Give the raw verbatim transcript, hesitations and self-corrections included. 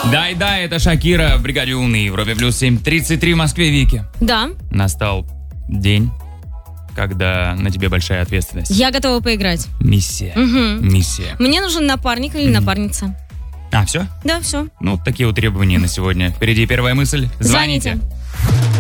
Да-да, это Шакира в «Бригаде У» на Европе плюс семь тридцать три в Москве, Вики. Да. Настал день, когда на тебе большая ответственность. Я готова поиграть. Миссия. Угу. Миссия. Мне нужен напарник или напарница. А, все? Да, все. Ну, такие вот требования на сегодня. Впереди первая мысль. Звоните. Звоните.